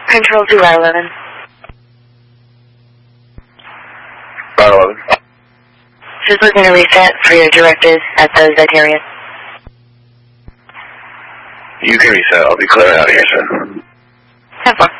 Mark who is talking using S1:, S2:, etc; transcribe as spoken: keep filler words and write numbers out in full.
S1: Control to Route eleven.
S2: Route eleven.
S1: Just looking to reset for your directives at those vet areas.
S2: You can reset. I'll be clearing out here soon.
S1: Have fun.